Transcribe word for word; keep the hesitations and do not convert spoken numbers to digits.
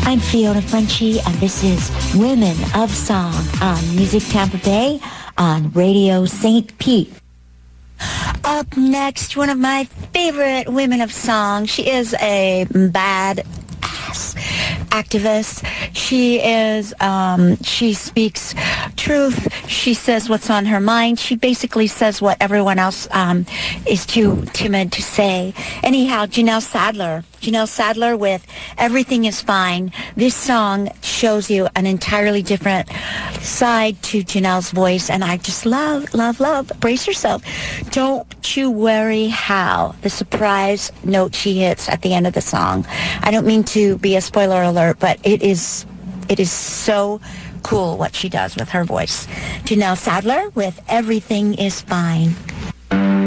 I'm Fiona Frenchie, and this is Women of Song on Music Tampa Bay on Radio Saint Pete. Up next, one of my favorite women of song. She is a bad ass activist. She is, um, she speaks truth. She says what's on her mind. She basically says what everyone else um, is too timid to say. Anyhow, Janelle Sadler. Janelle Sadler with Everything Is Fine. This song shows you an entirely different side to Janelle's voice, and I just love, love, love. Brace yourself. Don't you worry how the surprise note she hits at the end of the song. I don't mean to be a spoiler alert, but it is, it is so cool what she does with her voice. Janelle Sadler with Everything Is Fine.